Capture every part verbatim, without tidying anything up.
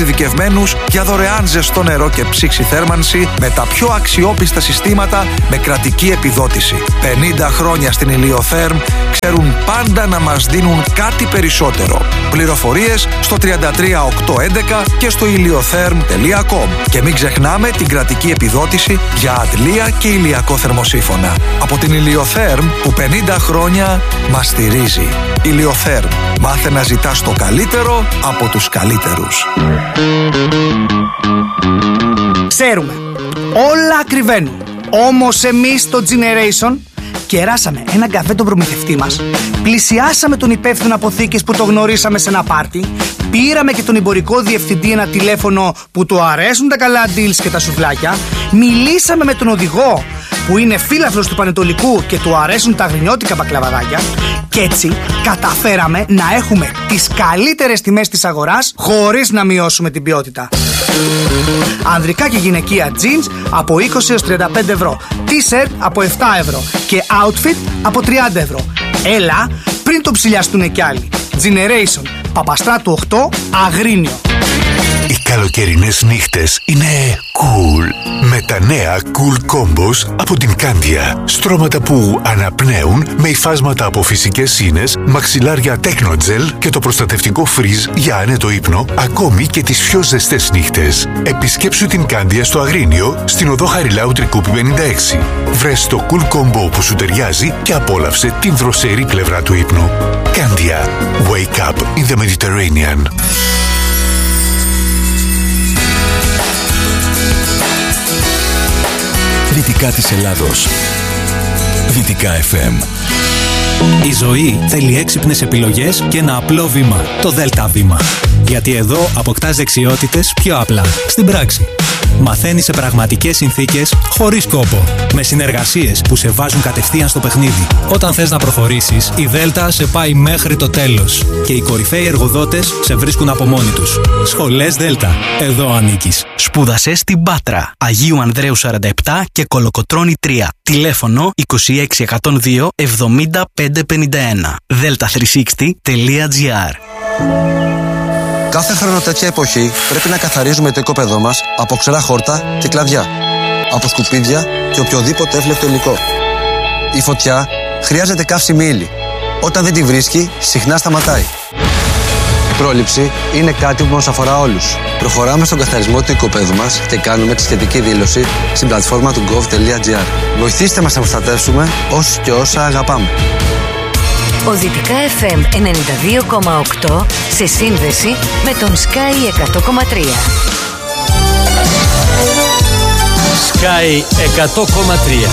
ειδικευμένους για δωρεάν ζεστό νερό και ψήξη θέρμανση με τα πιο αξιόπιστα συστήματα με κρατική επιδότηση. πενήντα χρόνια στην Ηλιοθέρμ ξέρουν πάντα να μας δίνουν κάτι περισσότερο. Πληροφορίες στο τριάντα τρία οκτακόσια έντεκα και στο ηλιοθέρμ τελεία κομ. Και μην ξεχνάμε την κρατική επιδότηση για αντλία και ηλιακό θερμοσύφωνα. Από την Ηλιοθέρμ που πενήντα χρόνια μας στηρίζει. Ηλιοθέρμ. Μάθε να ζητάς το καλύτερο από τους καλύτερους. Ξέρουμε, όλα ακριβένουν. Όμως εμείς στο Generation κεράσαμε έναν καφέ τον προμηθευτή μας, πλησιάσαμε τον υπεύθυνο αποθήκης που το γνωρίσαμε σε ένα πάρτι, πήραμε και τον εμπορικό διευθυντή ένα τηλέφωνο που του αρέσουν τα καλά deals και τα σουβλάκια, μιλήσαμε με τον οδηγό που είναι φίλαθλος του Πανετολικού και του αρέσουν τα γρινιώτικα μπακλαβαδάκια και έτσι καταφέραμε να έχουμε τις καλύτερες τιμές της αγοράς χωρίς να μειώσουμε την ποιότητα. Ανδρικά και γυναικεία jeans από είκοσι έως τριάντα πέντε ευρώ, t-shirt από επτά ευρώ και outfit από τριάντα ευρώ. Έλα πριν το ψηλιαστούν κι άλλοι. Generation, Παπαστράτου οκτώ, Αγρίνιο. Οι καλοκαιρινές νύχτες είναι cool. Με τα νέα Cool Combos από την Candia. Στρώματα που αναπνέουν με υφάσματα από φυσικές ίνες, μαξιλάρια Technogel και το προστατευτικό frizz για άνετο ύπνο, ακόμη και τις πιο ζεστές νύχτες. Επισκέψου την Candia στο Αγρίνιο, στην οδό Χαριλάου Τρικούπη πενήντα έξι. Βρες το Cool Combo που σου ταιριάζει και απόλαυσε την δροσερή πλευρά του ύπνου. Candia. Wake up in the Mediterranean. Δυτικά της Ελλάδος. Δυτικά εφ εμ. Η ζωή θέλει έξυπνες επιλογές και ένα απλό βήμα. Το Δέλτα Βήμα. Γιατί εδώ αποκτάς δεξιότητες πιο απλά. Στην πράξη. Μαθαίνεις σε πραγματικές συνθήκες, χωρίς κόπο. Με συνεργασίες που σε βάζουν κατευθείαν στο παιχνίδι. Όταν θες να προχωρήσεις, η Δέλτα σε πάει μέχρι το τέλος. Και οι κορυφαίοι εργοδότες σε βρίσκουν από μόνοι τους. Σχολές Δέλτα. Εδώ ανήκεις. Σπούδασε στην Πάτρα, Αγίου Ανδρέου σαράντα επτά και Κολοκοτρώνη τρία. Τηλέφωνο είκοσι έξι εκατόν δύο εβδομήντα πέντε πενήντα ένα. δέλτα τριακόσια εξήντα τελεία τζι άρ. Κάθε χρόνο τέτοια εποχή πρέπει να καθαρίζουμε το οικόπεδό μας από ξερά χόρτα και κλαδιά, από σκουπίδια και οποιοδήποτε εύλεκτο υλικό. Η φωτιά χρειάζεται καύσιμη ύλη. Όταν δεν τη βρίσκει, συχνά σταματάει. Η πρόληψη είναι κάτι που μας αφορά όλους. Προχωράμε στον καθαρισμό του οικοπαίδου μας και κάνουμε τη σχετική δήλωση στην πλατφόρμα του gov τελεία τζι άρ. Βοηθήστε μας να προστατεύσουμε όσους και όσα αγαπάμε. Ο Δυτικά εφ εμ ενενήντα δύο κόμμα οκτώ σε σύνδεση με τον Sky εκατό κόμμα τρία. Sky εκατό κόμμα τρία.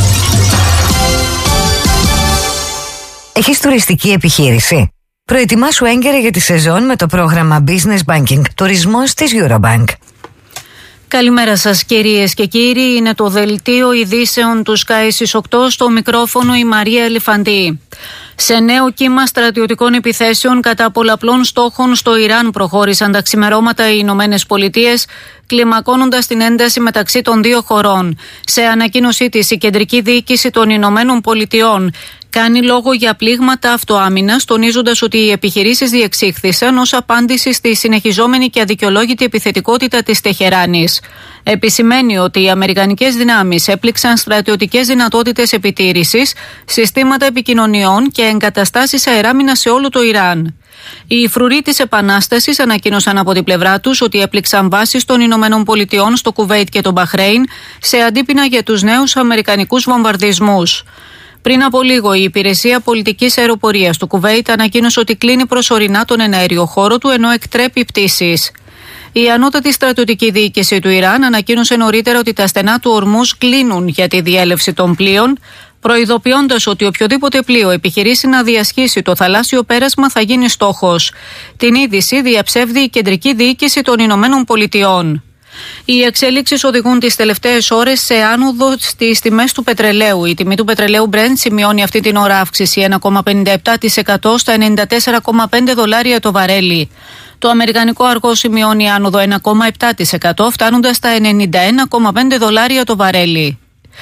Έχεις τουριστική επιχείρηση? Προετοιμάσου έγκαιρα για τη σεζόν με το πρόγραμμα Business Banking Τουρισμός της Eurobank. Καλημέρα σας κυρίες και κύριοι, είναι το δελτίο ειδήσεων του Sky στις οκτώ, στο μικρόφωνο η Μαρία Ελεφαντή. Σε νέο κύμα στρατιωτικών επιθέσεων κατά πολλαπλών στόχων στο Ιράν προχώρησαν τα ξημερώματα οι Ηνωμένες Πολιτείες, κλιμακώνοντας την ένταση μεταξύ των δύο χωρών. Σε ανακοίνωσή της, η Κεντρική Διοίκηση των Ηνωμένων Πολιτειών κάνει λόγο για πλήγματα αυτοάμυνας, τονίζοντας ότι οι επιχειρήσεις διεξήχθησαν ως απάντηση στη συνεχιζόμενη και αδικαιολόγητη επιθετικότητα της Τεχεράνης. Επισημαίνει ότι οι αμερικανικές δυνάμεις έπληξαν στρατιωτικές δυνατότητες επιτήρησης, συστήματα επικοινωνιών και εγκαταστάσεις αεράμινας σε όλο το Ιράν. Οι φρουροί της Επανάστασης ανακοίνωσαν από την πλευρά τους ότι έπληξαν βάσεις των Ηνωμένων Πολιτειών στο Κουβέιτ και το Μπαχρέιν σε αντίπεινα για τους νέους αμερικανικούς βομβαρδισμούς. Πριν από λίγο, η Υπηρεσία Πολιτικής Αεροπορίας του Κουβέιτ ανακοίνωσε ότι κλείνει προσωρινά τον εναέριο χώρο του, ενώ εκτρέπει πτήσεις. Η ανώτατη στρατιωτική διοίκηση του Ιράν ανακοίνωσε νωρίτερα ότι τα στενά του Ορμούζ κλείνουν για τη διέλευση των πλοίων, προειδοποιώντας ότι οποιοδήποτε πλοίο επιχειρήσει να διασχίσει το θαλάσσιο πέρασμα θα γίνει στόχος. Την είδηση διαψεύδει η Κεντρική Διοίκηση των Ηνωμένων Πολιτειών. Οι εξέλιξεις οδηγούν τις τελευταίες ώρες σε άνοδο στις τιμές του πετρελαίου. Η τιμή του πετρελαίου Brent σημειώνει αυτή την ώρα αύξηση ένα κόμμα πενήντα επτά τοις εκατό στα ενενήντα τέσσερα κόμμα πέντε δολάρια το βαρέλι. Το αμερικανικό αργό σημειώνει άνοδο ένα κόμμα επτά τοις εκατό φτάνοντας στα ενενήντα ένα κόμμα πέντε δολάρια το βαρέλι.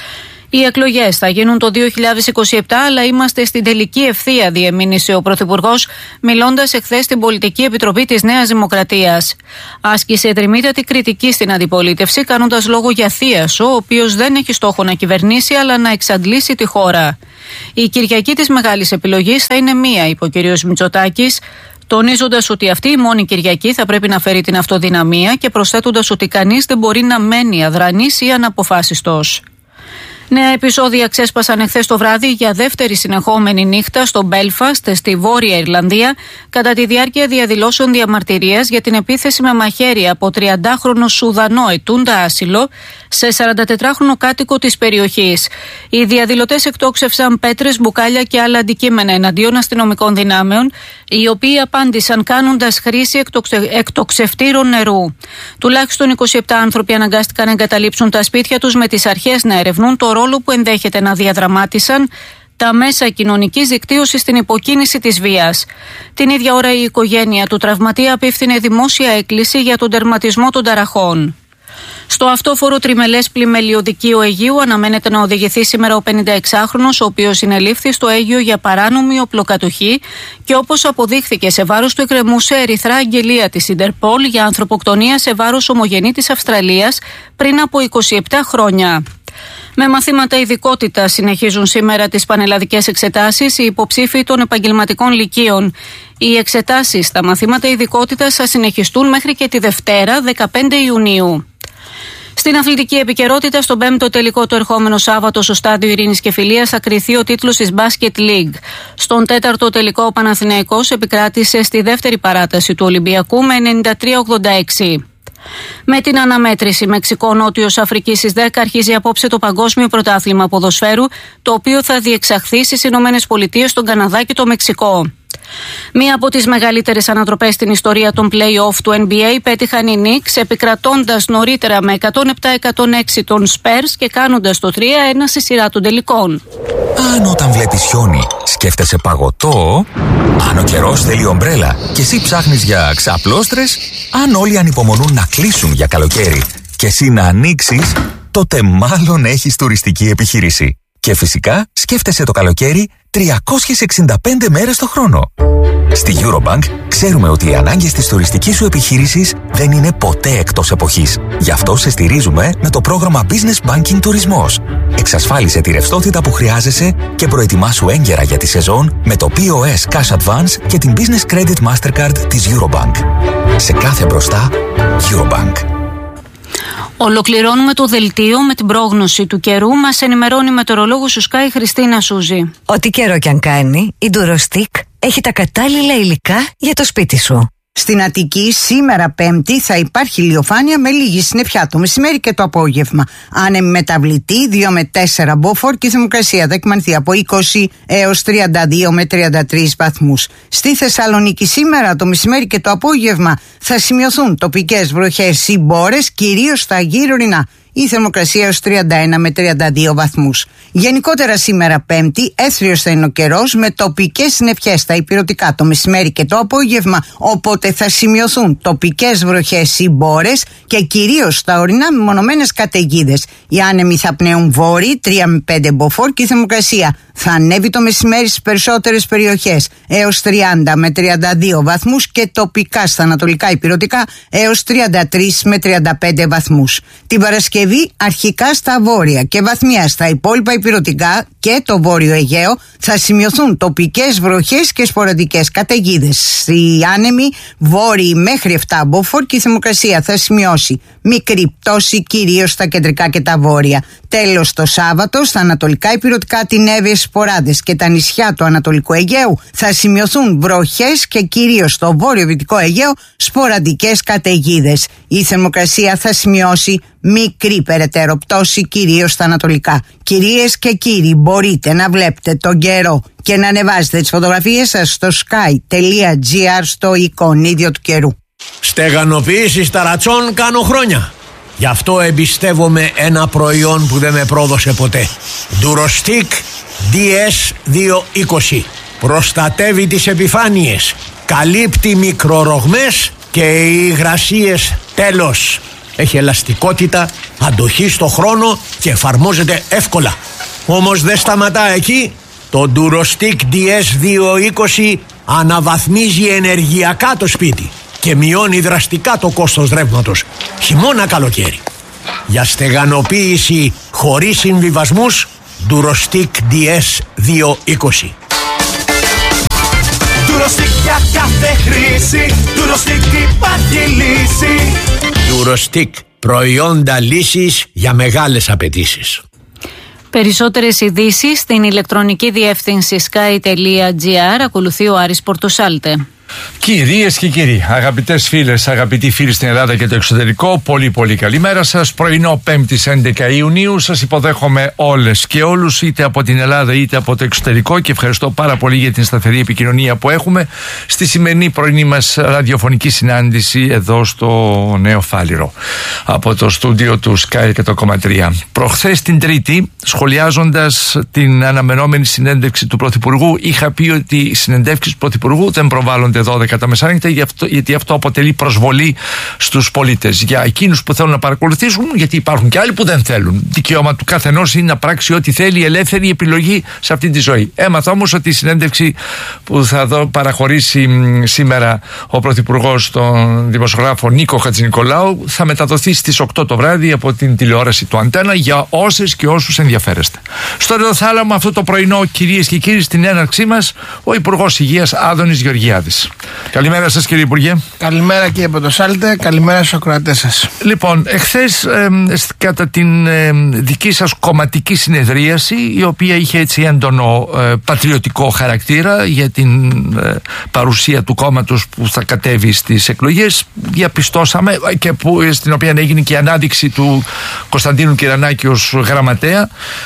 Οι εκλογές θα γίνουν το δύο χιλιάδες είκοσι επτά, αλλά είμαστε στην τελική ευθεία, διεμήνυσε ο Πρωθυπουργός, μιλώντας εχθές στην Πολιτική Επιτροπή της Νέας Δημοκρατίας. Άσκησε δρυμύτατη κριτική στην αντιπολίτευση, κάνοντας λόγο για θίασο, ο οποίος δεν έχει στόχο να κυβερνήσει, αλλά να εξαντλήσει τη χώρα. Η Κυριακή της μεγάλης επιλογής θα είναι μία, είπε ο κ. Μητσοτάκης, τονίζοντας ότι αυτή η μόνη Κυριακή θα πρέπει να φέρει την αυτοδυναμία και προσθέτοντας ότι κανείς δεν μπορεί να μένει αδρανής ή αναποφάσιστος. Νέα επεισόδια ξέσπασαν εχθές το βράδυ για δεύτερη συνεχόμενη νύχτα στο Μπέλφαστ, στη Βόρεια Ιρλανδία, κατά τη διάρκεια διαδηλώσεων διαμαρτυρίας για την επίθεση με μαχαίρι από τριαντάχρονο Σουδανό ετούντα άσυλο σε σαραντατετράχρονο κάτοικο της περιοχής. Οι διαδηλωτές εκτόξευσαν πέτρες, μπουκάλια και άλλα αντικείμενα εναντίον αστυνομικών δυνάμεων, οι οποίοι απάντησαν κάνοντας χρήση εκτοξε... εκτοξευτήρων νερού. Τουλάχιστον είκοσι επτά άνθρωποι αναγκάστηκαν να εγκαταλείψουν τα σπίτια τους, με τις αρχές να ερευνούν το ρόλο που ενδέχεται να διαδραμάτισαν τα μέσα κοινωνικής δικτύωσης στην υποκίνηση της βίας. Την ίδια ώρα η οικογένεια του τραυματία απίφθινε δημόσια έκκληση για τον τερματισμό των ταραχών. Στο αυτόφορο τριμελές πλημελιωδικείο Αιγείου αναμένεται να οδηγηθεί σήμερα ο πενηνταεξάχρονος, ο οποίος συνελήφθη στο Αίγιο για παράνομη οπλοκατοχή και, όπως αποδείχθηκε, σε βάρος του εκκρεμούσε ερυθρά αγγελία της Ιντερπόλ για ανθρωποκτονία σε βάρος ομογενή της Αυστραλίας πριν από είκοσι επτά χρόνια. Με μαθήματα ειδικότητα συνεχίζουν σήμερα τις πανελλαδικές εξετάσεις οι υποψήφοι των επαγγελματικών λυκείων. Οι εξετάσεις στα μαθήματα ειδικότητας θα συνεχιστούν μέχρι και τη Δευτέρα, δεκαπέντε Ιουνίου. Στην αθλητική επικαιρότητα, στον πέμπτο τελικό το ερχόμενο Σάββατο στο Στάδιο Ειρήνης και Φιλίας θα κριθεί ο τίτλος της Basket League. Στον τέταρτο τελικό ο Παναθηναϊκός επικράτησε στη δεύτερη παράταση του Ολυμπιακού με ενενήντα τρία ογδόντα έξι. Με την αναμέτρηση Μεξικό-Νότιος Αφρικής στις δέκα αρχίζει απόψε το Παγκόσμιο Πρωτάθλημα Ποδοσφαίρου, το οποίο θα διεξαχθεί στις Ηνωμένες Πολιτείες, τον Καναδά και το Μεξικό. Μία από τις μεγαλύτερες ανατροπές στην ιστορία των play-off του N B A πέτυχαν οι Knicks, επικρατώντας νωρίτερα με εκατόν επτά εκατόν έξι των Spurs και κάνοντας το τρία ένα στη σειρά των τελικών. Αν όταν βλέπεις χιόνι σκέφτεσαι παγωτό, αν ο καιρός θέλει ομπρέλα και εσύ ψάχνεις για ξαπλώστρες, αν όλοι ανυπομονούν να κλείσουν για καλοκαίρι και εσύ να ανοίξεις, τότε μάλλον έχεις τουριστική επιχείρηση. Και φυσικά σκέφτεσαι το καλοκαίρι τριακόσιες εξήντα πέντε μέρες το χρόνο. Στη Eurobank ξέρουμε ότι οι ανάγκες της τουριστικής σου επιχείρησης δεν είναι ποτέ εκτός εποχής. Γι' αυτό σε στηρίζουμε με το πρόγραμμα Business Banking Τουρισμός. Εξασφάλισε τη ρευστότητα που χρειάζεσαι και προετοιμάσου έγκαιρα για τη σεζόν με το πι ο ες Cash Advance και την Business Credit Mastercard της Eurobank. Σε κάθε μπροστά, Eurobank. Ολοκληρώνουμε το δελτίο με την πρόγνωση του καιρού. Μας ενημερώνει η μετεωρολόγος του Sky Χριστίνα Σούζη. Ό,τι καιρό κι αν κάνει, η Durostick έχει τα κατάλληλα υλικά για το σπίτι σου. Στην Αττική σήμερα Πέμπτη θα υπάρχει ηλιοφάνεια με λίγη συννεφιά το μεσημέρι και το απόγευμα. Άνεμη μεταβλητή δύο με τέσσερα μποφόρ και η θερμοκρασία θα εκμανθεί από είκοσι έως τριάντα δύο με τριάντα τρεις βαθμούς. Στη Θεσσαλονίκη σήμερα το μεσημέρι και το απόγευμα θα σημειωθούν τοπικές βροχές ή μπόρες, κυρίως στα γύρω-ορεινά. Η θερμοκρασία έως τριάντα ένα με τριάντα δύο βαθμούς. Γενικότερα σήμερα Πέμπτη έθριος θα είναι ο καιρός με τοπικές συννεφιές στα ηπειρωτικά το μεσημέρι και το απόγευμα, οπότε θα σημειωθούν τοπικές βροχές ή μπόρες και κυρίως στα ορεινά μεμονωμένες καταιγίδες. Οι άνεμοι θα πνέουν βόρειοι τρία με πέντε μποφόρ και η θερμοκρασία θα ανέβει το μεσημέρι στις περισσότερες περιοχές έως τριάντα με τριάντα δύο βαθμούς και τοπικά στα ανατολικά ηπειρωτικά έως τριάντα τρία με τριάντα πέντε βαθμούς. Την Παρασκευή αρχικά στα βόρεια και βαθμιά στα υπόλοιπα ηπειρωτικά και το βόρειο Αιγαίο θα σημειωθούν τοπικές βροχές και σποραδικές καταιγίδες. Οι άνεμοι βόρειοι μέχρι επτά μποφόρ και η θερμοκρασία θα σημειώσει μικρή πτώση κυρίως στα κεντρικά και τα βόρεια. Τέλος το Σάββατο στα ανατολικά ηπειρωτικά, την Εύβοια, Σποράδες και τα νησιά του Ανατολικού Αιγαίου θα σημειωθούν βροχές και κυρίως στο βόρειο-δυτικό Αιγαίο σποραδικές καταιγίδες. Η θερμοκρασία θα σημειώσει μικρή περαιτέρω πτώση κυρίως στα ανατολικά. Κυρίες και κύριοι, μπορείτε να βλέπετε τον καιρό και να ανεβάζετε τις φωτογραφίες σας στο sky τελεία gr στο εικονίδιο του καιρού. Στεγανοποίηση ταρατσών κάνω χρόνια. Γι' αυτό εμπιστεύομαι ένα προϊόν που δεν με πρόδωσε ποτέ. Durostick ντι ες διακόσια είκοσι. Προστατεύει τις επιφάνειες, καλύπτει μικρορογμές και υγρασίες. Τέλος. Έχει ελαστικότητα, αντοχή στο χρόνο και εφαρμόζεται εύκολα. Όμως δεν σταματά εκεί. Το Durostic ντι ες διακόσια είκοσι αναβαθμίζει ενεργειακά το σπίτι και μειώνει δραστικά το κόστος ρεύματος χειμώνα καλοκαίρι. Για στεγανοποίηση χωρίς συμβιβασμούς, Durostic ντι ες διακόσια είκοσι. Durostic για κάθε χρήση, Durostic υπάρχει λύση. Durostic, προϊόντα λύσης για μεγάλες απαιτήσεις. Περισσότερες ειδήσεις στην ηλεκτρονική διεύθυνση sky τελεία gr. Ακολουθεί ο Άρης Πορτοσάλτε. Κυρίες και κύριοι, αγαπητές φίλες, αγαπητοί φίλοι στην Ελλάδα και το εξωτερικό, πολύ πολύ καλημέρα σας. Πρωινό πέμπτης έντεκα Ιουνίου, σας υποδέχομαι όλες και όλους, είτε από την Ελλάδα είτε από το εξωτερικό, και ευχαριστώ πάρα πολύ για την σταθερή επικοινωνία που έχουμε στη σημερινή πρωινή μας ραδιοφωνική συνάντηση εδώ στο Νέο Φάληρο, από το στούντιο του Sky εκατό κόμμα τρία. Προχθές την Τρίτη, σχολιάζοντας την αναμενόμενη συνέντευξη του Πρωθυπουργού, είχα πει ότι οι συνεντεύξεις του Πρωθυπουργού δεν προβάλλονται δώδεκα τα μεσάνυχτα, γιατί αυτό αποτελεί προσβολή στους πολίτες. Για εκείνους που θέλουν να παρακολουθήσουν, γιατί υπάρχουν και άλλοι που δεν θέλουν. Δικαίωμα του καθενός είναι να πράξει ό,τι θέλει, ελεύθερη επιλογή σε αυτή τη ζωή. Έμαθα όμως ότι η συνέντευξη που θα δω παραχωρήσει σήμερα ο Πρωθυπουργός στον δημοσιογράφο Νίκο Χατζηνικολάου θα μεταδοθεί στις οκτώ το βράδυ από την τηλεόραση του Αντένα για όσες και όσους ενδιαφέρεστε. Στο Ρεδοθάλαμο αυτό το πρωινό, κυρίες και κύριοι, στην έναρξή μας, ο Υπουργός Υγείας Άδωνης Γεωργιάδης. Καλημέρα σας, κύριε Υπουργέ. Καλημέρα, κύριε Πορτοσάλτε. Καλημέρα στους ακροατές σας. Λοιπόν, εχθές ε, κατά την ε, δική σας κομματική συνεδρίαση, η οποία είχε έτσι έντονο ε, πατριωτικό χαρακτήρα για την ε, παρουσία του κόμματος που θα κατέβει στις εκλογές, διαπιστώσαμε, και που, στην οποία έγινε και η ανάδειξη του Κωνσταντίνου Κυρανάκη ως γραμματέα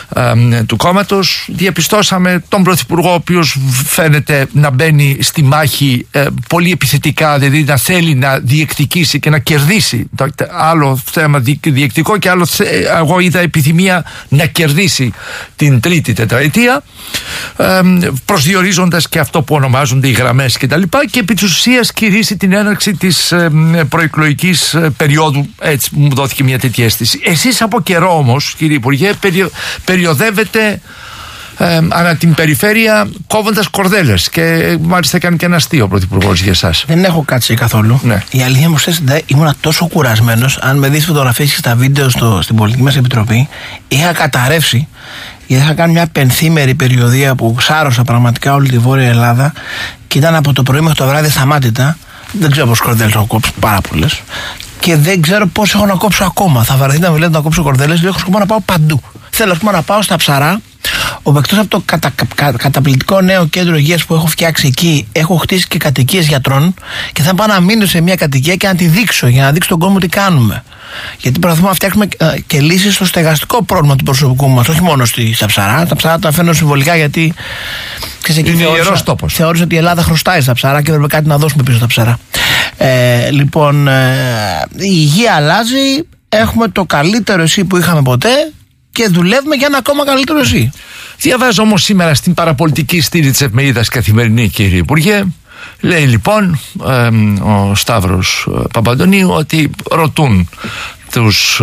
ε, του κόμματος, διαπιστώσαμε τον Πρωθυπουργό, ο οποίος φαίνεται να μπαίνει στη μάχη ε, πολύ επιθετικά, δηλαδή να θέλει να διεκδικήσει και να κερδίσει. Άλλο θέμα διεκδικό και άλλο, εγώ είδα επιθυμία να κερδίσει την τρίτη τετραετία, ε, προσδιορίζοντας και αυτό που ονομάζονται οι γραμμές κτλ. Και, και επί της ουσίας κηρύσσει την έναρξη της ε, προεκλογικής περίοδου. Έτσι μου δόθηκε μια τέτοια αίσθηση. Εσείς από καιρό όμως, κύριε Υπουργέ, περιο, περιοδεύετε Ε, ανά την περιφέρεια κόβοντας κορδέλες, και μάλιστα κάνει και ένα αστείο ο Πρωθυπουργός για εσάς. Δεν έχω κάτσει καθόλου. Ναι. Η αλήθεια μου, χθες ήμουν τόσο κουρασμένος. Αν με δεις φωτογραφίες και στα βίντεο στο, στην πολιτική μας επιτροπή, είχα καταρρεύσει, γιατί είχα κάνει μια πενθήμερη περιοδία που ξάρωσα πραγματικά όλη τη Βόρεια Ελλάδα και ήταν από το πρωί μέχρι το βράδυ σταμάτητα. Δεν ξέρω πόσες κορδέλες έχω κόψει, πάρα πολλές. Και δεν ξέρω πώς έχω να κόψω ακόμα. Θα βαρεθεί να με λέτε να κόψω κορδέλες, λέω: έχω σκοπό να πάω παντού. Θέλω, ας πούμε, να πάω στα Ψαρά, όπου εκτός από το κατα, κα, καταπληκτικό νέο κέντρο υγείας που έχω φτιάξει εκεί, έχω χτίσει και κατοικίες γιατρών, και θα πάω να μείνω σε μια κατοικία και να τη δείξω, για να δείξω τον κόσμο τι κάνουμε. Γιατί προσπαθούμε να φτιάξουμε ε, και λύσεις στο στεγαστικό πρόβλημα του προσωπικού μας, όχι μόνο στη, στα Ψαρά. Τα Ψαρά τα φέρνω συμβολικά, γιατί ξέρεις, εκεί θεώρησα, θεώρησα ότι η Ελλάδα χρωστάει στα Ψαρά και έπρεπε κάτι να δώσουμε πίσω στα Ψαρά. Ε, λοιπόν, ε, η υγεία αλλάζει. Έχουμε το καλύτερο εσύ που είχαμε ποτέ και δουλεύουμε για ένα ακόμα καλύτερο εσύ. Διαβάζω όμως σήμερα στην παραπολιτική στήλη της εφημερίδας Καθημερινή, κύριε Υπουργέ, λέει λοιπόν ε, ο Σταύρος Παπαντονίου ότι ρωτούν τους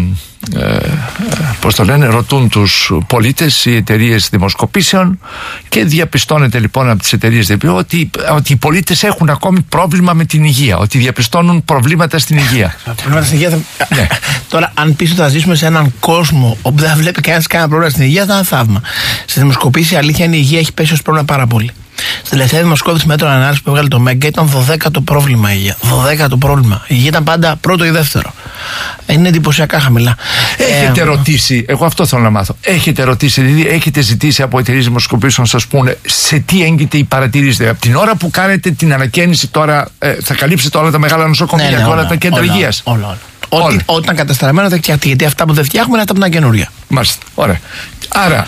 ε, ε, πώς το λένε, ρωτούν τους πολίτες οι εταιρείες δημοσκοπήσεων, και διαπιστώνεται λοιπόν από τις εταιρείες ότι, ότι οι πολίτες έχουν ακόμη πρόβλημα με την υγεία, ότι διαπιστώνουν προβλήματα στην υγεία. Προβλήματα στην υγεία θα... ναι. Τώρα, αν πεις ότι θα ζήσουμε σε έναν κόσμο όπου δεν βλέπει κανένας κανένα πρόβλημα στην υγεία, θα είναι θαύμα. Στη δημοσκοπήση η αλήθεια είναι η υγεία έχει πέσει ως πρόβλημα πάρα πολύ. Στην τελευταία δημοσκόπηση μέτρων ανάλυση που έβγαλε το Μέγκα ήταν δωδέκατο πρόβλημα η υγεία. δωδέκατο πρόβλημα. Η υγεία ήταν πάντα πρώτο ή δεύτερο. Είναι εντυπωσιακά χαμηλά. Έχετε ε, ρωτήσει, εγώ αυτό θέλω να μάθω. Έχετε ρωτήσει, δηλαδή έχετε ζητήσει από εταιρείες δημοσκοπήσεων να σας πούνε σε τι έγκυται η παρατήρηση. Από την ώρα που κάνετε την ανακαίνιση τώρα, ε, θα καλύψετε όλα τα μεγάλα νοσοκομεία και ναι, ναι, όλα, όλα τα κέντρα υγείας. Όλα, όλα. Ό, όταν καταστραμμένα δεν φτιάχνει, γιατί αυτά που δεν φτιάχνουμε είναι αυτά που είναι καινούρια. Μάλιστα. Ωραία. Άρα,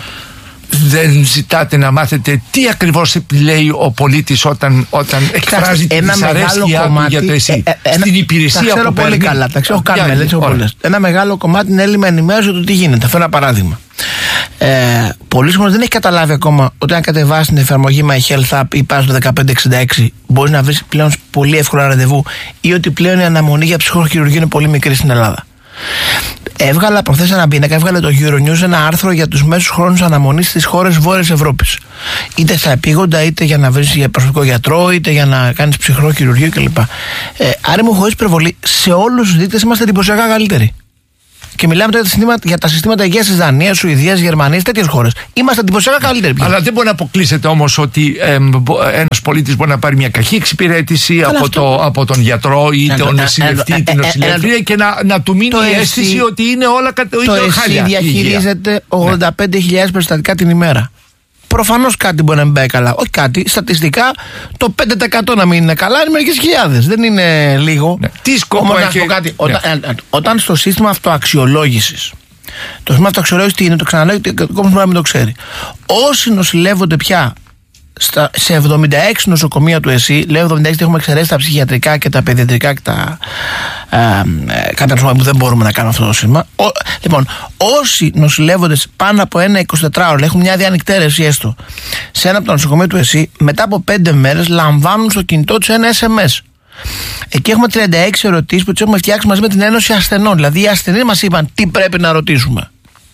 δεν ζητάτε να μάθετε τι ακριβώς λέει ο πολίτης όταν, όταν εκφράζει τη δυσαρέσκειά του για το εσύ. Ε, ε, Στην υπηρεσία που παίρνει. Τα ξέρω πολύ καλά, τα ξέρω, κάνω μελέτες πολλές. Ένα μεγάλο κομμάτι είναι έλλειμμα ενημέρωση του τι γίνεται. Αυτό είναι ένα παράδειγμα. Ε, πολλοί κόσμος δεν έχει καταλάβει ακόμα ότι αν κατεβάσει την εφαρμογή My Health App ή πας στο δεκαπέντε εξήντα έξι μπορείς να βρεις πλέον πολύ εύκολα ραντεβού, ή ότι πλέον η αναμονή για ψυχοχειρουργία είναι πολύ μικρή στην Ελλάδα. Έβγαλα προχθές ένα πίνακα, έβγαλε το Euronews ένα άρθρο για τους μέσους χρόνους αναμονής στις χώρες Βόρειας Ευρώπης. Είτε στα επίγοντα, είτε για να βρεις προσωπικό γιατρό, είτε για να κάνεις ψυχρό χειρουργείο κλπ. Ε, άρα μου χωρίς υπερβολή, σε όλους τους δείκτες είμαστε εντυπωσιακά καλύτεροι. Και μιλάμε τώρα για τα συστήματα υγείας της Δανίας, Σουηδίας, Γερμανίας, τέτοιες χώρες. Είμαστε εντυπωσιακά καλύτεροι πια. Αλλά δεν μπορεί να αποκλείσετε όμως ότι ε, ένας πολίτης μπορεί να πάρει μια κακή εξυπηρέτηση από, το, από τον γιατρό ή ε, τον νοσηλευτή ή την νοσηλευτρία και να, να του μείνει η αίσθηση ότι είναι όλα χάλια. Το ΕΣΥ διαχειρίζεται ογδόντα πέντε χιλιάδες περιστατικά την ημέρα. Προφανώς κάτι μπορεί να μην πάει καλά. Όχι κάτι. Στατιστικά το πέντε τοις εκατό να μην είναι καλά είναι μερικές χιλιάδες. Δεν είναι λίγο. Ναι. Τι σκοπό έχει. Να κάτι. Ναι. Όταν, όταν στο σύστημα αυτοαξιολόγησης. Το σύστημα αυτοαξιολόγησης τι είναι, το ξαναλέω και ο κόσμος μπορεί να μην το ξέρει. Όσοι νοσηλεύονται πια στα, σε εβδομήντα έξι νοσοκομεία του ΕΣΥ, λέω εβδομήντα έξι, έχουμε εξαιρέσει τα ψυχιατρικά και τα παιδιατρικά και τα. Ε, ε, κάποια νοσοκομεία που δεν μπορούμε να κάνουμε αυτό το σύστημα. Ο, λοιπόν, όσοι νοσηλεύονται πάνω από ένα εικοσιτετράωρο, έχουν μια διανυκτέρευση έστω σε ένα από τα νοσοκομεία του ΕΣΥ, μετά από πέντε μέρες λαμβάνουν στο κινητό του ένα ες εμ ες. Εκεί έχουμε τριάντα έξι ερωτήσεις που τις έχουμε φτιάξει μαζί με την Ένωση Ασθενών. Δηλαδή οι ασθενείς μας είπαν τι πρέπει να ρωτήσουμε.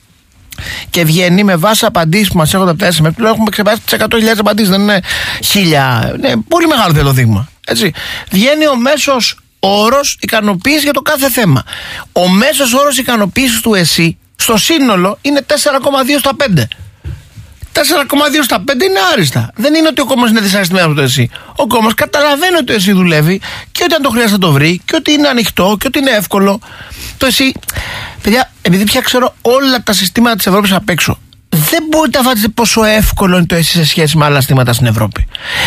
Και βγαίνει με βάση απαντήσεις που μας έρχονται από τα ες εμ ες. Πλέον έχουμε ξεπεράσει τις εκατό χιλιάδες απαντήσεις, δεν είναι χίλια. Είναι πολύ μεγάλο το δείγμα. Έτσι. Βγαίνει ο μέσος όρος ικανοποίησης για το κάθε θέμα. Ο μέσος όρος ικανοποίησης του ΕΣΥ στο σύνολο είναι τέσσερα κόμμα δύο στα πέντε. τέσσερα κόμμα δύο στα πέντε είναι άριστα. Δεν είναι ότι ο κόμμας είναι δυσαρεστημένος από το ΕΣΥ. Ο κόμμας καταλαβαίνει ότι το ΕΣΥ δουλεύει και ότι αν το χρειάζεται το βρει και ότι είναι ανοιχτό και ότι είναι εύκολο. Το ΕΣΥ, παιδιά, επειδή πια ξέρω όλα τα συστήματα της Ευρώπης απ' έξω, δεν μπορείτε να φανταστείτε πόσο εύκολο είναι το ΕΣΥ σε σχέση με άλλα συστήματα στην Ευρώπη.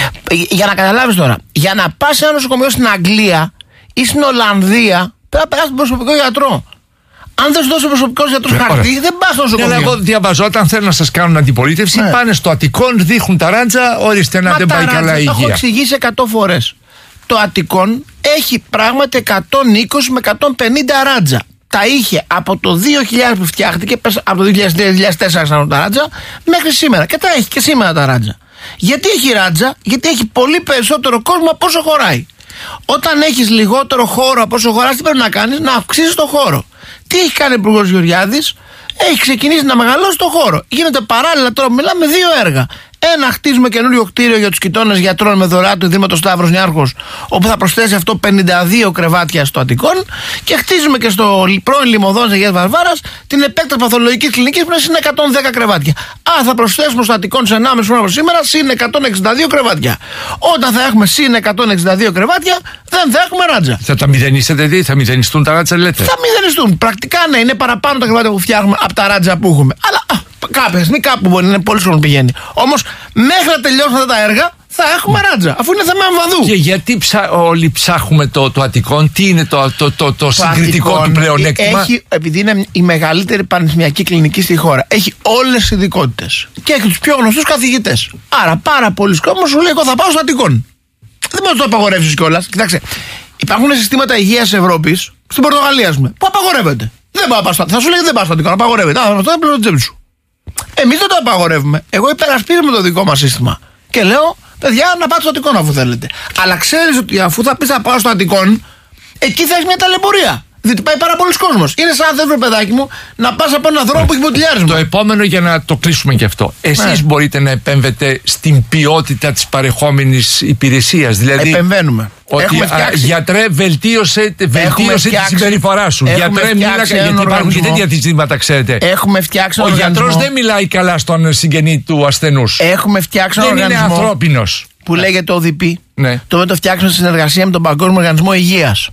Για να καταλάβεις τώρα, για να πας σε ένα νοσοκομείο στην Αγγλία ή στην Ολλανδία, πρέπει να περάσει τον προσωπικό γιατρό. Αν δεν σου δώσει ο προσωπικός γιατρός χαρτί, δεν πας στο νοσοκομείο. Ναι, εγώ διαβάζω, όταν θέλουν να σας κάνουν αντιπολίτευση, ναι. πάνε στο Αττικόν, δείχνουν τα ράντζα, ορίστε να Μα δεν πάει καλά η υγεία. Το έχω εξηγήσει εκατό φορές. Το Αττικόν έχει πράγματι εκατόν είκοσι με εκατόν πενήντα ράντζα. Τα είχε από το δύο χιλιάδες που φτιάχτηκε, από το δύο χιλιάδες τρία δύο χιλιάδες τέσσερα ξανά τα ράντζα, μέχρι σήμερα. Και τα έχει και σήμερα τα ράντζα. Γιατί έχει ράντζα, γιατί έχει πολύ περισσότερο κόσμο από όσο χωράει. Όταν έχεις λιγότερο χώρο από όσο χωράς, τι πρέπει να κάνεις? Να αυξήσεις το χώρο. Τι έχει κάνει ο Υπουργός Γεωργιάδης? Έχει ξεκινήσει να μεγαλώσει το χώρο. Γίνεται παράλληλα τώρα, μιλάμε δύο έργα. Ένα, χτίζουμε καινούριο κτίριο για τους κοιτώνες γιατρών με δωρεά του Ιδρύματος Σταύρος Νιάρχος, όπου θα προσθέσει αυτό πενήντα δύο κρεβάτια στο Αττικόν, και χτίζουμε και στο πρώην Λιμωδόν Αγίας Βαρβάρας την επέκταση παθολογικής κλινικής που είναι συν εκατόν δέκα κρεβάτια. Α, θα προσθέσουμε στο Αττικόν σε ενάμιση χρόνο από σήμερα συν εκατόν εξήντα δύο κρεβάτια. Όταν θα έχουμε συν εκατόν εξήντα δύο κρεβάτια, δεν θα έχουμε ράτζα. Θα τα μηδενίσετε, δηλαδή, θα μηδενιστούν τα ράτζα, λέτε? Θα μηδενιστούν. Πρακτικά ναι, είναι παραπάνω τα κρεβάτια που φτιάχνουμε από τα ράτζα που έχουμε. Αλλά κάποια στιγμή κάπου μπορεί να είναι πολύ χρόνο πηγαίνει. Όμως μέχρι να τελειώσουν αυτά τα έργα θα έχουμε ράτζα, αφού είναι θέμα εμβαδού. Και γιατί ψα... όλοι ψάχνουμε το, το Αττικόν, τι είναι το, το, το, το, το συγκριτικό του πλεονέκτημα? Έχει, επειδή είναι η μεγαλύτερη πανεπιστημιακή κλινική στη χώρα, έχει όλες τις ειδικότητες και έχει τους πιο γνωστούς καθηγητές. Άρα πάρα πολλοί κόσμος σου λέει: εγώ θα πάω στο Αττικόν. Δεν μπορεί να το απαγορεύσει κιόλας. Κοιτάξτε, υπάρχουν συστήματα υγείας Ευρώπης, στην Πορτογαλία, ας πούμε, που απαγορεύεται. Δεν πάω να θα σου λέει: δεν πάω στο Αττικόν, απαγορεύεται. Α, αυτό είναι το τσέπη σου. Εμείς δεν το απαγορεύουμε. Εγώ υπερασπίζομαι το δικό μας σύστημα. Και λέω: παιδιά, να πάτε στο Αττικόν αφού θέλετε. Αλλά ξέρεις ότι αφού θα πεις να πάω στο Αττικόν, εκεί θα έχει μια ταλαιπωρία. Διότι πάει πάρα πολλοί κόσμος. Είναι σαν να θες, παιδάκι μου, να πας από έναν δρόμο που έχει μποτιλιάρισμα. Το επόμενο, για να το κλείσουμε και αυτό. Εσείς ναι. μπορείτε να επέμβετε στην ποιότητα της παρεχόμενης υπηρεσίας? Δηλαδή, επεμβαίνουμε. Ότι α, γιατρέ, βελτίωσε, βελτίωσε τη συμπεριφορά σου. Γιατρέ, μίλα, γιατί υπάρχουν και τέτοια ζητήματα, ξέρετε. Έχουμε φτιάξει Ο οργανισμό. γιατρός δεν μιλάει καλά στον συγγενή του ασθενούς. Έχουμε φτιάξει δεν οργανισμό. Είναι ανθρώπινος. Που λέγεται ο δι πι. Ναι. Το οποίο το φτιάξουμε σε συνεργασία με τον Παγκόσμιο Οργανισμό Υγείας.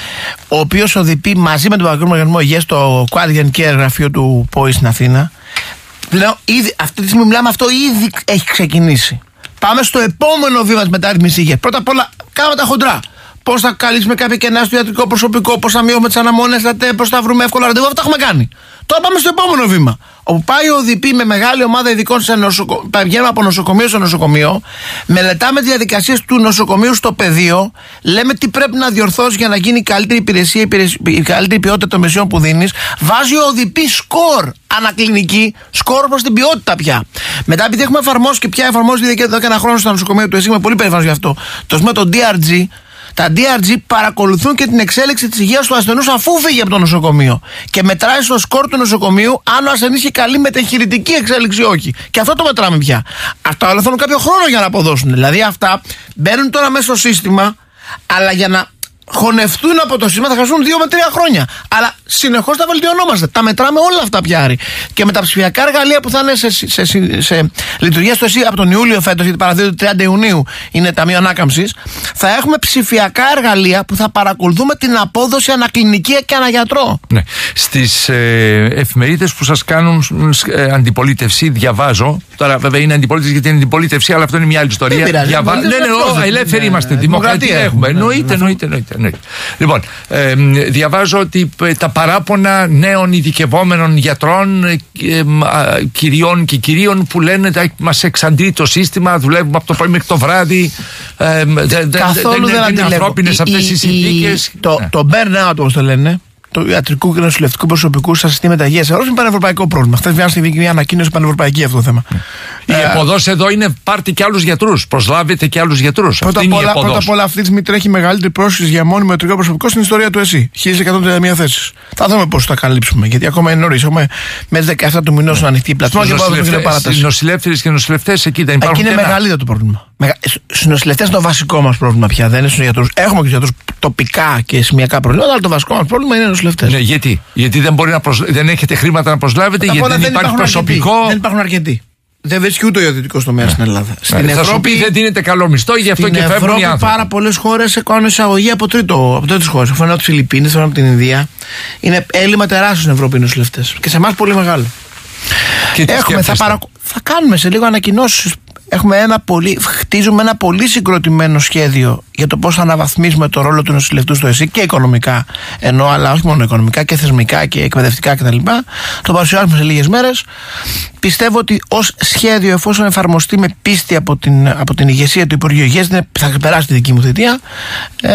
Ο οποίος ο δι πι μαζί με τον Παγκόσμιο Οργανισμό Υγείας, το Quadrian Care γραφείο του ΠΟΗ στην Αθήνα, πλέον ήδη, αυτή τη στιγμή μιλάμε, αυτό ήδη έχει ξεκινήσει. Πάμε στο επόμενο βήμα της μεταρρύθμισης υγείας. Πρώτα απ' όλα, κάνουμε τα χοντρά. Πώς θα καλύψουμε κάποια κενά στο ιατρικό προσωπικό, πώς θα μειώσουμε τις αναμονές στα ΤΕΠ, πώς θα βρούμε εύκολα ραντεβού. Αυτά έχουμε κάνει. Τώρα πάμε στο επόμενο βήμα. Όπου πάει ο δι πι με μεγάλη ομάδα ειδικών σε νοσοκομείο, πηγαίνουμε από νοσοκομείο σε νοσοκομείο, μελετάμε τις διαδικασίες του νοσοκομείου στο πεδίο, λέμε τι πρέπει να διορθώσει για να γίνει η καλύτερη υπηρεσία, η καλύτερη ποιότητα των μεσιών που δίνεις. Βάζει ο δι πι σκορ ανακλινική, σκορ προς την ποιότητα πια. Μετά, επειδή έχουμε εφαρμόσει και πια εφαρμόζεται εδώ και ένα χρόνο στο νοσοκομείο του ΕΣΥ, είμαι πολύ περήφανος γι' αυτό, το σημείο το ντι αρ τζι. Τα ντι αρ τζι παρακολουθούν και την εξέλιξη της υγείας του ασθενούς αφού φύγει από το νοσοκομείο. Και μετράει στο σκορ του νοσοκομείου αν ο ασθενής έχει καλή μετεγχειρητική εξέλιξη ή όχι. Και αυτό το μετράμε πια. Αυτά όλα θέλουν κάποιο χρόνο για να αποδώσουν. Δηλαδή αυτά μπαίνουν τώρα μέσα στο σύστημα, αλλά για να χωνευτούν από το σύστημα θα χρειαστούν δύο με τρία χρόνια. Αλλά συνεχώς τα βελτιωνόμαστε. Τα μετράμε όλα αυτά πια. Και με τα ψηφιακά εργαλεία που θα είναι σε, σε, σε, σε λειτουργία στο ΕΣΥ από τον Ιούλιο φέτος, γιατί παραδείγματο τριάντα Ιουνίου είναι Ταμείο Ανάκαμψης, θα έχουμε ψηφιακά εργαλεία που θα παρακολουθούμε την απόδοση ανακλινική και αναγιατρό. Ναι. Στις ε, εφημερίδες που σας κάνουν ε, αντιπολίτευση, διαβάζω. Τώρα, βέβαια, είναι αντιπολίτευση γιατί είναι αντιπολίτευση, αλλά αυτό είναι μια άλλη ιστορία. Διαβα... Ναι, ναι, ναι, ελεύθεροι είμαστε. Δημοκρατία έχουμε. Εννοείται, εννοείται, εννοείται. Λοιπόν, ε, διαβάζω ότι τα παράπονα νέων ειδικευόμενων γιατρών, ε, ε, κυριών και κυρίων που λένε ότι μας εξαντλεί το σύστημα, δουλεύουμε από το πρωί μέχρι το βράδυ. Ε, δε, Καθόλου δεν, δεν είναι ανθρώπινες αυτές οι συνθήκες. Το, ναι. το burnout, όπως το λένε, του ιατρικού και νοσηλευτικού προσωπικού στα συστήματα υγείας, είναι πανευρωπαϊκό πρόβλημα. Χθες βγάλαμε στη μια ανακοίνωση πανευρωπαϊκή αυτό το θέμα. Η ε, εποδός εδώ είναι πάρτε και άλλους γιατρούς. Προσλάβετε και άλλους γιατρούς. Πρώτα απ' όλα, αυτή τη στιγμή τρέχει μεγαλύτερη πρόσκληση για μόνιμο ιατρικό προσωπικό στην ιστορία του ΕΣΥ. χίλια εκατόν τριάντα μία θέσεις. Θα δούμε πώς θα καλύψουμε. Γιατί ακόμα είναι νωρίς. Έχουμε μέσα δεκαεπτά του μηνός να ανοιχτεί η πλατφόρμα και πάμε να παράταση. Στις νοσηλεύτριες και νοσηλευτές εκεί δεν υπάρχουν. Εκεί είναι μεγαλύτερο το πρόβλημα. Στους νοσηλευτές είναι το βασικό μας πρόβλημα πια. Δεν είναι στους γιατρούς. Έχουμε και γιατρούς τοπικά και σημειακά προβλήματα, αλλά το βασικό μας πρόβλημα είναι οι νοσηλευτές. Ναι, γιατί? Γιατί δεν, μπορεί να προσ... δεν έχετε χρήματα να προσλάβετε, γιατί δεν, δεν υπάρχει προσωπικό. Αρκετοί. Δεν υπάρχουν αρκετοί. Δεν βρίσκει ούτε ο ιδιωτικός τομέας ναι. στην Ελλάδα. Στην ναι, Ευρώπη πει, δεν δίνεται καλό μισθό, γι' αυτό και φεύγουν οι άνθρωποι. Ευρώπη πάρα πολλές χώρες κάνουν εισαγωγή από, τρίτο, από τρίτες χώρες. Φαίνεται από τις Φιλιππίνες, φαίνεται από την Ινδία. Είναι έλλειμμα τεράστιο στην Ευρώπη οι νοσηλευτές. Και σε εμάς πολύ μεγάλο. Έχουμε, θα, παρακ... θα κάνουμε σε λίγο ανακοινώσεις. Έχουμε ένα πολύ, χτίζουμε ένα πολύ συγκροτημένο σχέδιο για το πώς θα αναβαθμίσουμε το ρόλο του νοσηλευτού στο ΕΣΥ και οικονομικά ενώ, αλλά όχι μόνο οικονομικά και θεσμικά και εκπαιδευτικά κτλ. Το παρουσιάζουμε σε λίγες μέρες. Πιστεύω ότι ως σχέδιο, εφόσον εφαρμοστεί με πίστη από την, από την ηγεσία του Υπουργείου Υγείας, θα περάσει τη δική μου θητεία, ε,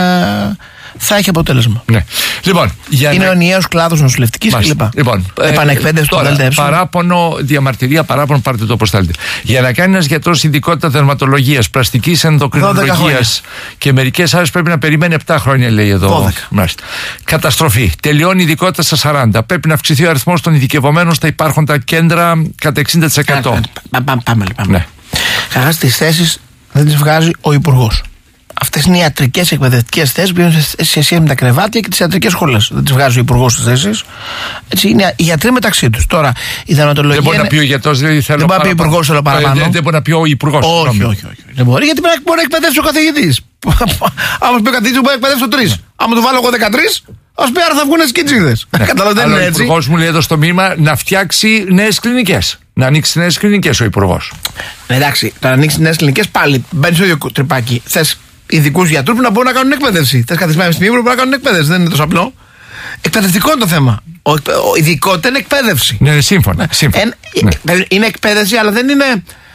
θα έχει αποτέλεσμα. Ναι. Λοιπόν, για είναι να... ο ενιαίος κλάδος νοσηλευτικής κλπ. Λοιπόν, επανεκπαίδευση του ΔΕΛΤΑ. Παράπονο, διαμαρτυρία, παράπονο, πάρτε το όπως θέλετε. Για να κάνει ένας γιατρός ειδικότητα δερματολογίας, πλαστικής ενδοκρινολογίας και μερικές άλλες πρέπει να περιμένει επτά χρόνια, λέει εδώ. Καταστροφή. Τελειώνει η ειδικότητα στα σαράντα. Πρέπει να αυξηθεί ο αριθμός των ειδικευομένων στα υπάρχοντα κέντρα κατά εξήντα τοις εκατό. Πάμε λοιπόν. Καταρχάς τις θέσεις δεν τις βγάζει ο Υπουργός. Αυτές είναι οι ιατρικές εκπαιδευτικές θέσεις που είναι σε σχέση με τα κρεβάτια και τις ιατρικές σχολές. Δεν τις βγάζει ο Υπουργός τις θέσεις. Έτσι είναι οι γιατροί μεταξύ τους. Τώρα η δερματολογία. Δεν μπορεί είναι... να πει ο γιατρός, δηλαδή θέλω. Δεν μπορεί να πει ο Υπουργός, θέλω παραπάνω. Δεν μπορεί να πει ο Υπουργός. Όχι, όχι, όχι. Δεν μπορεί, γιατί μπορεί να εκπαιδεύσει ο καθηγητής. Άμα πει ο καθηγητής, μπορεί να εκπαιδεύσει το τρεις. Άμα του βάλω εγώ δεκατρείς, ας πει άρα θα βγουν σκίτσιδες. Καταλαβαίνετε. Ο Υπουργός μου λέει εδώ στο μήνυμα να φτιάξει νέες κλινικές. Να ανοίξει νέες κλινικές ο Υπουργός. Εντάξει, να ανοίξει νέες κλινικές πάλι μπαίνει στο ίδιο τρυπάκι. Θες ειδικούς γιατρούς που να μπορούν να κάνουν εκπαίδευση. Θες καθισμένοι στην που μπορούν να κάνουν εκπαίδευση. Δεν είναι τόσο απλό. Εκπαιδευτικό είναι το θέμα. Ο, ο ειδικότητα είναι εκπαίδευση. Ναι, σύμφωνα. σύμφωνα. Ε, ναι. Είναι εκπαίδευση, αλλά δεν είναι.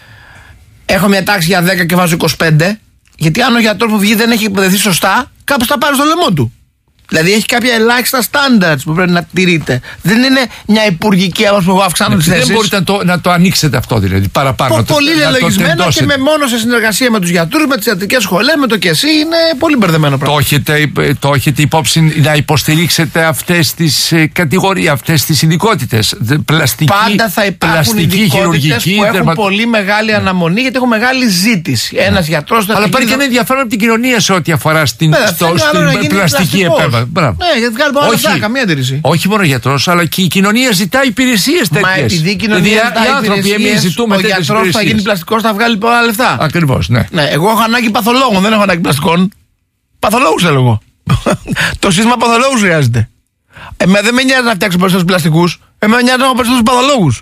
Έχω μια τάξη για δέκα και βάζω είκοσι πέντε. Γιατί αν ο γιατρός που βγει δεν έχει εκπαιδευτεί σωστά, κάπως θα πάρει στο λαιμό του. Δηλαδή έχει κάποια ελάχιστα standards που πρέπει να τηρείτε. Δεν είναι μια υπουργική άποψη που εγώ αυξάνω τις θέσεις. Δεν μπορείτε να το, να το ανοίξετε αυτό δηλαδή παραπάνω. Πο, πολύ λελογισμένα και με μόνο σε συνεργασία με τους γιατρούς, με τις ιατρικές σχολές, με το και εσύ είναι πολύ μπερδεμένο πράγμα. Το έχετε, το έχετε υπόψη να υποστηρίξετε αυτές τις κατηγορίες, αυτές τις ειδικότητες. Πλαστική, πάντα θα υπάρχουν ειδικότητες που έχουν δερμα... πολύ μεγάλη ναι. αναμονή γιατί έχουν μεγάλη ζήτηση. Ναι. Ένας γιατρός θα. Αλλά υπάρχει και ένα ενδιαφέρον από την κοινωνία σε ό,τι αφορά στην πλαστική επέμβαση. Ναι, γιατί κάνει πολλά αυτά, καμία αντίρρηση. Όχι μόνο γιατρός, αλλά και η κοινωνία ζητάει υπηρεσίες τέτοιες. Μα επειδή η κοινωνία ζητάει υπηρεσίες, ο γιατρός θα γίνει πλαστικός, θα βγάλει πολλά λεφτά. Ακριβώς, ναι. Ναι, εγώ έχω ανάγκη παθολόγων, δεν έχω ανάγκη πλαστικών. Παθολόγους θέλω εγώ. Το σύστημα παθολόγους χρειάζεται. Εμένα δεν με νοιάζει να φτιάξω περισσότερους πλαστικούς. Εμένα νοιάζει να έχω περισσότερους παθολόγους.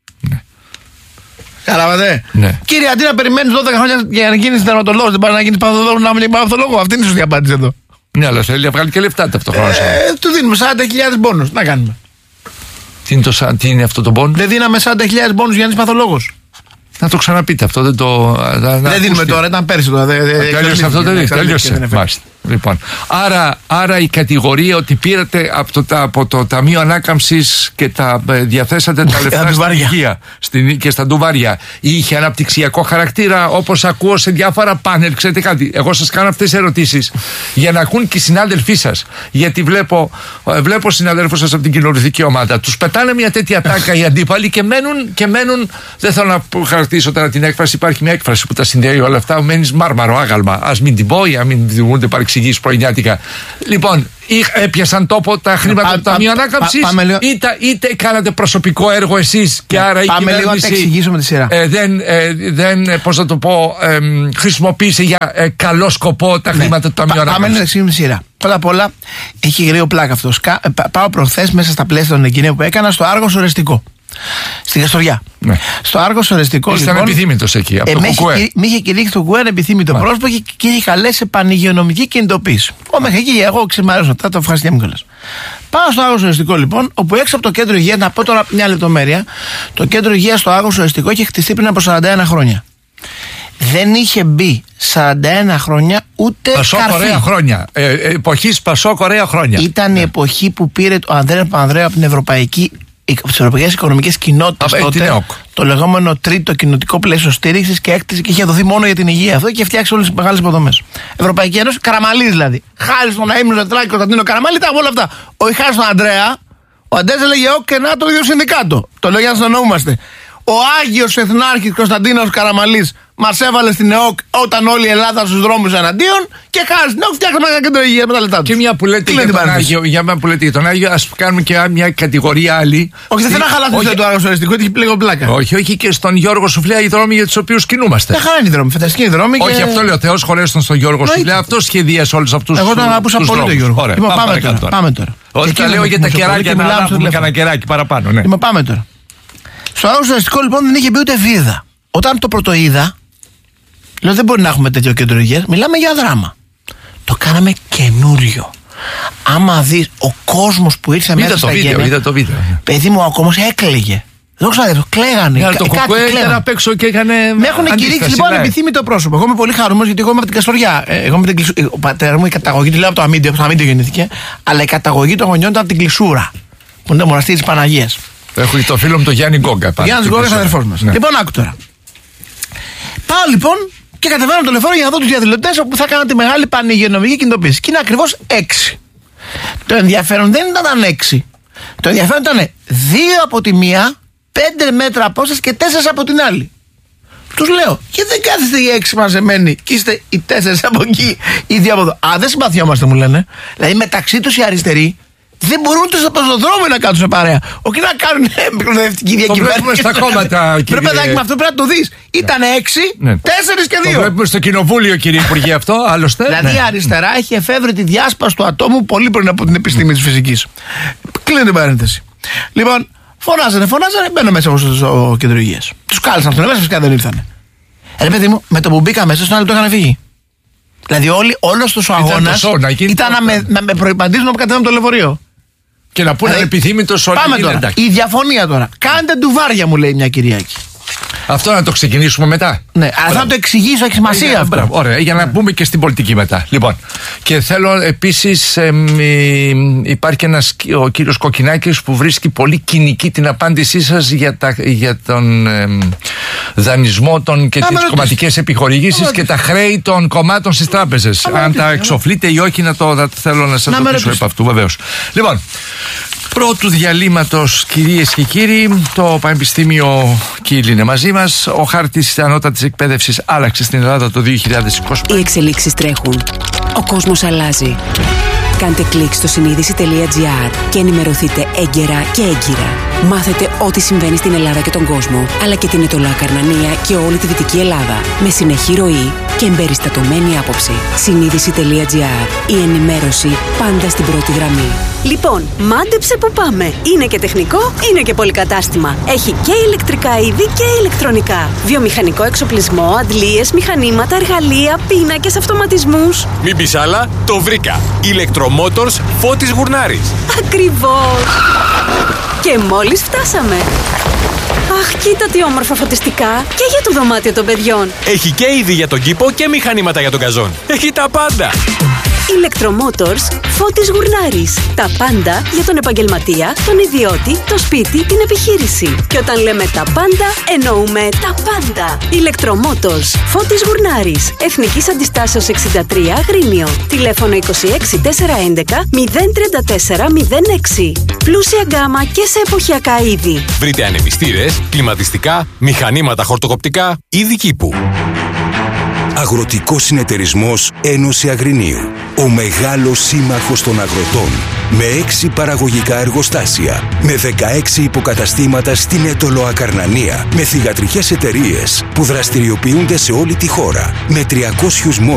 Καταλαβαίνετε. Ναι. Κύριε, αντί να περιμένεις δώδεκα χρόνια για να γίνεις δερματολόγος, δεν πάει να γίνεις παθολόγος, να μην παθολόγο. Αυτή είναι η σωστή απάντηση εδώ. Ναι, αλλά θέλει να βγάλει και λεφτά ταυτόχρονα. Ε, του δίνουμε σαράντα χιλιάδες μπόνους. Τι να κάνουμε. Τι είναι, το, τι είναι αυτό το μπόνους? Δεν δίναμε σαράντα χιλιάδες μπόνους για να είσαι παθολόγος. Να το ξαναπείτε αυτό. Δεν, το, δεν δίνουμε τώρα, ήταν πέρσι τώρα. Τέλειωσε αυτό, δεν τέλειωσε. Λοιπόν, άρα, άρα η κατηγορία ότι πήρατε από το, από το Ταμείο Ανάκαμψης και τα ε, διαθέσατε τα λεφτά στην υγεία στην, και στα ντουβάρια είχε αναπτυξιακό χαρακτήρα, όπως ακούω σε διάφορα πάνελ. Ξέρετε κάτι, εγώ σας κάνω αυτές τις ερωτήσεις για να ακούν και οι συνάδελφοί σας. Γιατί βλέπω, ε, βλέπω συναδέλφους σας από την κοινοβουλευτική ομάδα. Τους πετάνε μια τέτοια τάκα οι αντίπαλοι και μένουν, και μένουν. Δεν θέλω να χαρακτηρίσω τώρα την έκφραση. Υπάρχει μια έκφραση που τα συνδέει όλα αυτά. Μένεις μάρμαρο, άγαλμα. Ας μην την πω, για να μην δημιουργούνται παρεξηγήσεις πρωινιάτικα. Λοιπόν, έπιασαν τόπο τα χρήματα του Ταμείου Ανάκαμψης, είτε, είτε κάνατε προσωπικό έργο εσείς και άρα η πάμε κυβέρνηση λίγο να εξηγήσουμε τη σειρά. Ε, δεν, ε, δεν, πώς να το πω, ε, χρησιμοποίησε για ε, καλό σκοπό τα χρήματα ναι. του Ταμείου Ανάκαμψης. Πάμε να εξηγήσουμε τη σειρά. Πρώτα απ' όλα, έχει γρήγορο πλάκα αυτό. Πάω προχθές μέσα στα πλαίσια των εκείνων που έκανα στο Άργος Ορεστικό. Στην Καστοριά. Ναι. Στο Άργος Ορεστικό. Ήσταν λοιπόν, επιθύμητος εκεί. Από ε, το Μη είχε κηρύξει το ΚΟΕ επιθύμητο Μάλιστα. πρόσωπο και, και είχε καλέσει σε πανηγειονομική κινητοποίηση. Ω, μέχρι εκεί εγώ ξεμαρέσω αυτά, το ευχαριστία μου κιόλας. Πάω στο Άργος Ορεστικό λοιπόν, όπου έξω από το κέντρο υγείας, να πω τώρα μια λεπτομέρεια, το κέντρο υγείας στο Άργος Ορεστικό είχε χτιστεί πριν από σαράντα ένα χρόνια. Δεν είχε μπει σαράντα ένα χρόνια ούτε Πασόκ καρφί. Ωραία χρόνια. Ε, ε, εποχής Πασόκ Ωραία χρόνια. Ήταν ναι. η εποχή που πήρε ο Ανδρέας Παπανδρέου από την Ευρωπαϊκή από τις Ευρωπαϊκές Οικονομικές Κοινότητες Α, τότε, ε, το λεγόμενο τρίτο κοινοτικό πλαίσιο στήριξης και έκτιση, και είχε δοθεί μόνο για την υγεία αυτό και φτιάξει όλες τις μεγάλες υποδομές. Ευρωπαϊκή Ένωση, Καραμαλής δηλαδή. Χάρη στον Αείμνο Ζετράκη, Κωνσταντίνο Καραμαλή, τα όλα αυτά. Όχι χάρη στον Ανδρέα, ο Αντρέας έλεγε ΟΚ και να το ίδιο συνδικάτο. Το λέω για να συνεννοούμαστε. Ο Άγιος Εθνάρχης Κωνσταντίνος Καραμαλής μας έβαλε στην ΕΟΚ όταν όλη η Ελλάδα στους δρόμους εναντίον και χάρη στην ΕΟΚ φτιάξαμε ένα κέντρο υγείας με τα λεπτά του. Και μια που λέτε για τον Άγιο, για μια που λέτε για τον Άγιο, ας κάνουμε και μια κατηγορία άλλη. Όχι, δεν θέλω να χαλάσετε το Άργος Ορεστικό, έχει πλέον πλάκα. Όχι, όχι, και στον Γιώργο Σουφλέα οι δρόμοι για τους οποίους κινούμαστε. Δεν χάνει οι δρόμοι, φανταστική οι δρόμοι. Όχι, αυτό λέω. Θεός χωρέστον στον Γιώργο Σουφλέα, αυτό σχεδίασε όλους αυτούς τους. Εγώ τον αγαπούσα πολύ τον Γιώργο. Πάμε τώρα. Όχι, τα λέω για τα κεράκια, να λάβουμε κανένα κεράκι παραπάνω. Πάμε τώρα. Στο Άργος Ορεστικό λοιπόν δεν είχε μπει ούτε βίδα. Όταν το πρωτοείδα, λέω δεν μπορεί να έχουμε τέτοιο κέντρο υγείας. Μιλάμε για δράμα. Το κάναμε καινούριο. Άμα δεις ο κόσμος που ήρθε μέσα στα γένεια. Είδα το βίντεο. Παιδί μου, ο κόσμος έκλαιγε. Δεν ξέρω, κλαίγανε. Για το κουκουέ ήταν απ' έξω και έκανε. Με έχουν κηρύξει λοιπόν επιθύμητο πρόσωπο. Εγώ είμαι πολύ χαρούμενος γιατί εγώ είμαι από την Καστοριά. Εγώ με την κλεισούρα. Ο πατέρα μου η καταγωγή του, λέω από το Αμίντιο, από το Αμίντιο γεννήθηκε. Αλλά η καταγωγή των γονιών ήταν από την Κλεισούρα. Που είναι το μοναστήρι της Παναγίας. Έχω το φίλο μου τον Γιάννη Γκόγκα. Ο Γιάννης Γκόγκα είναι αδερφός μας. Λοιπόν, άκου τώρα. Πάω λοιπόν και κατεβαίνω το λεωφορείο για να δω τους διαδηλωτές όπου θα έκανα τη μεγάλη πανηγειονομική κινητοποίηση. Και είναι ακριβώς έξι. Το ενδιαφέρον δεν ήταν έξι. Το ενδιαφέρον ήταν δύο από τη μία, πέντε μέτρα απόσταση και τέσσερα από την άλλη. Τους λέω, και δεν κάθεστε οι έξι μαζεμένοι και είστε οι τέσσερις από εκεί, οι δύο από εδώ. Α, δεν συμπαθιόμαστε, μου λένε. Δηλαδή μεταξύ τους οι αριστεροί δεν μπορούν ούτε στο πεζοδρόμιο να κάτσουν σε παρέα. Όχι να κάνουν προοδευτική διακυβέρνηση. Το βλέπουμε στα κόμματα, κύριε. Πρέπει παιδάκι με αυτό πρέπει να το δεις. Ήταν έξι, ναι. τέσσερις και δύο. Το βλέπουμε στο κοινοβούλιο, κύριε Υπουργέ, αυτό, άλλωστε. Δηλαδή η ναι. αριστερά έχει εφεύρει τη διάσπαση του ατόμου πολύ πριν από την επιστήμη της φυσικής. Κλείνει την παρένθεση. Λοιπόν, φωνάζανε, φωνάζανε, μπαίνω μέσα στο κέντρο υγείας. Τους κάλεσαν αυτόν μέσα, φυσικά δεν ήρθανε. Ρε παιδί μου, με το που μπήκα μέσα, στον άλλο το είχαν φύγει. Δηλαδή όλος τους ο αγώνας ήταν, ήταν να, με, να με προϋπαντήσουν όπου κατέβαμε το λεωφορείο. Και να πούνε δηλαδή, επιθύμητος όλοι. Πάμε τώρα. Η διαφωνία τώρα. Κάντε ντουβάρια, μου λέει μια Κυριάκη. Αυτό να το ξεκινήσουμε μετά. Ναι, αλλά θα το εξηγήσω, έχει σημασία αυτό. Μπράβο, ωραία, για να μπούμε και στην πολιτική μετά. Λοιπόν, και θέλω επίσης, ε, υπάρχει και ένας, ο κύριος Κοκκινάκης που βρίσκει πολύ κοινική την απάντησή σας για, τα, για τον ε, δανεισμό των και τις κομματικές επιχορηγήσεις και τα χρέη των κομμάτων στις τράπεζες. Αν τα εξοφλείτε ή όχι, να το θα, θέλω να σας το πείσω επ' αυτού, βεβαίως. Λοιπόν, πρώτου διαλύματος, κυρίες και κύριοι, το Πανεπιστήμιο Κίλ είναι μαζί μας. Ο χάρτης της ανώτατης εκπαίδευσης άλλαξε στην Ελλάδα το δύο χιλιάδες είκοσι πέντε. Οι εξελίξεις τρέχουν. Ο κόσμος αλλάζει. Κάντε κλικ στο συνείδηση τελεία τζι άρ και ενημερωθείτε έγκαιρα και έγκυρα. Μάθετε ό,τι συμβαίνει στην Ελλάδα και τον κόσμο, αλλά και την Ετωλά Καρνανία και όλη τη Δυτική Ελλάδα. Με συνεχή ροή και εμπεριστατωμένη άποψη. συνείδηση τελεία τζι άρ. Η ενημέρωση πάντα στην πρώτη γραμμή. Λοιπόν, μάντεψε που πάμε. Είναι και τεχνικό, είναι και πολυκατάστημα. Έχει και ηλεκτρικά είδη και ηλεκτρονικά. Βιομηχανικό εξοπλισμό, αντλίες, μηχανήματα, εργαλεία, πίνακες, αυτοματισμούς. Μην πεις άλλα, το βρήκα. Ηλεκτρομότορς Φώτης Γουρνάρης. Ακριβώς. Και μόλις φτάσαμε. Αχ, κοίτα τι όμορφα φωτιστικά. Και για το δωμάτιο των παιδιών. Έχει και είδη για τον κήπο και μηχανήματα για τον καζόν. Έχει τα πάντα. Electromotors Φώτης Γουρνάρης. Τα πάντα για τον επαγγελματία, τον ιδιώτη, το σπίτι, την επιχείρηση. Και όταν λέμε τα πάντα, εννοούμε τα πάντα. Electromotors Φώτης Γουρνάρης. Εθνικής Αντιστάσεως εξήντα τρία Αγρίνιο. Τηλέφωνο είκοσι έξι τετρακόσια έντεκα μηδέν τριάντα τέσσερα μηδέν έξι. Πλούσια γκάμα και σε εποχιακά είδη. Βρείτε ανεμιστήρες, κλιματιστικά, μηχανήματα χορτοκοπτικά ή κήπου. Αγροτικός Συνεταιρισμός Ένωση Αγρινίου. Ο μεγάλος σύμμαχος των αγροτών. Με έξι παραγωγικά εργοστάσια. Με δεκαέξι υποκαταστήματα στην Ετωλοακαρνανία. Με θυγατρικές εταιρείες που δραστηριοποιούνται σε όλη τη χώρα. Με τριακόσιους